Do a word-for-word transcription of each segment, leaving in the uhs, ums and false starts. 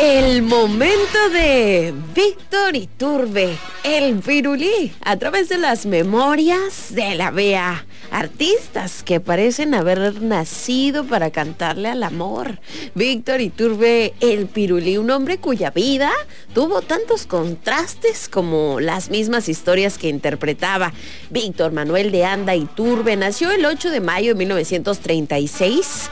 El momento de Víctor Iturbe, el Pirulí, a través de las memorias de la Bea. Artistas que parecen haber nacido para cantarle al amor. Víctor Iturbe, el Pirulí, un hombre cuya vida tuvo tantos contrastes como las mismas historias que interpretaba. Víctor Manuel de Anda Iturbe nació el ocho de mayo de mil novecientos treinta y seis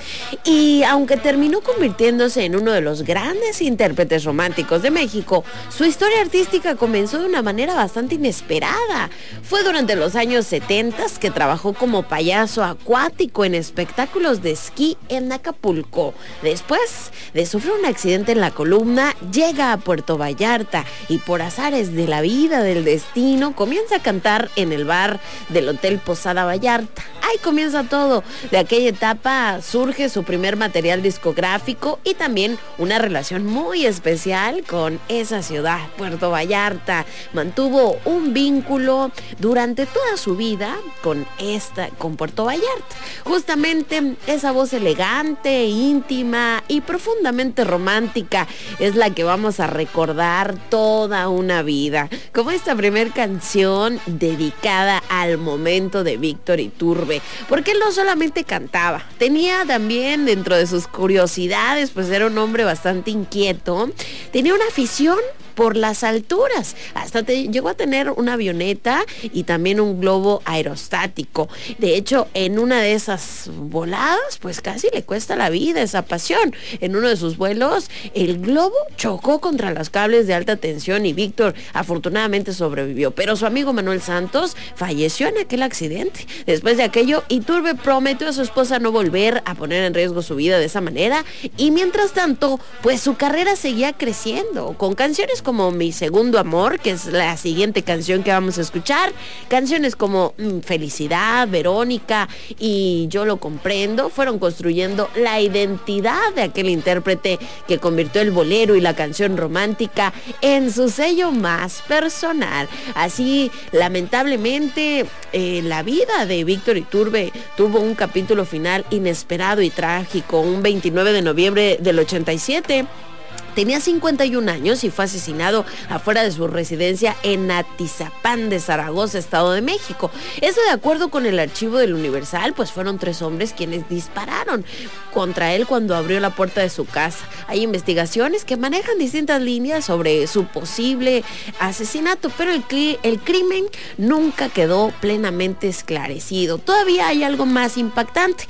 y aunque terminó convirtiéndose en uno de los grandes intérpretes románticos de México, su historia artística comenzó de una manera bastante inesperada. Fue durante los años setenta que trabajó como payaso acuático en espectáculos de esquí en Acapulco. Después de sufrir un accidente en la columna, llega a Puerto Vallarta y por azares de la vida, del destino, comienza a cantar en el bar del Hotel Posada Vallarta. Ahí comienza todo. De aquella etapa surge su primer material discográfico y también una relación muy especial con esa ciudad, Puerto Vallarta. Mantuvo un vínculo durante toda su vida con esta, con Puerto Vallarta. Justamente esa voz elegante, íntima y profundamente romántica es la que vamos a recordar toda una vida. Como esta primer canción dedicada al momento de Víctor Iturbe. Porque él no solamente cantaba, tenía también dentro de sus curiosidades, pues era un hombre bastante inquieto, tenía una afición por las alturas, hasta te, llegó a tener una avioneta y también un globo aerostático. De hecho, en una de esas voladas, pues casi le cuesta la vida esa pasión. En uno de sus vuelos, el globo chocó contra los cables de alta tensión y Víctor afortunadamente sobrevivió, pero su amigo Manuel Santos falleció en aquel accidente. Después de aquello, Iturbe prometió a su esposa no volver a poner en riesgo su vida de esa manera y mientras tanto, pues su carrera seguía creciendo con canciones como Mi Segundo Amor, que es la siguiente canción que vamos a escuchar, canciones como mm, Felicidad, Verónica y Yo Lo Comprendo, fueron construyendo la identidad de aquel intérprete que convirtió el bolero y la canción romántica en su sello más personal. Así, lamentablemente, eh, la vida de Víctor Iturbe tuvo un capítulo final inesperado y trágico, un veintinueve de noviembre del ochenta y siete. Tenía cincuenta y un años y fue asesinado afuera de su residencia en Atizapán de Zaragoza, Estado de México. Eso de acuerdo con el archivo del Universal, pues fueron tres hombres quienes dispararon contra él cuando abrió la puerta de su casa. Hay investigaciones que manejan distintas líneas sobre su posible asesinato, pero el, cli- el crimen nunca quedó plenamente esclarecido. Todavía hay algo más impactante.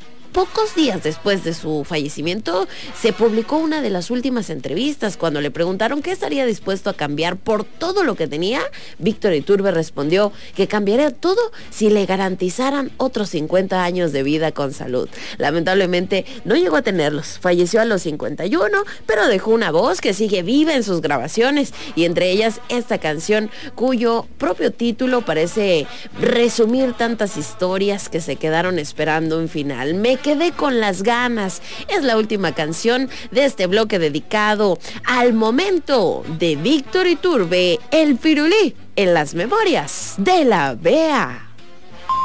Pocos días después de su fallecimiento, se publicó una de las últimas entrevistas. Cuando le preguntaron qué estaría dispuesto a cambiar por todo lo que tenía, Víctor Iturbe respondió que cambiaría todo si le garantizaran otros cincuenta años de vida con salud. Lamentablemente, no llegó a tenerlos. Falleció a los cincuenta y uno, pero dejó una voz que sigue viva en sus grabaciones, y entre ellas esta canción, cuyo propio título parece resumir tantas historias que se quedaron esperando un final. Me quedé con las ganas. Es la última canción de este bloque dedicado al momento de Víctor Iturbe, el Pirulí, en las memorias de la Bea.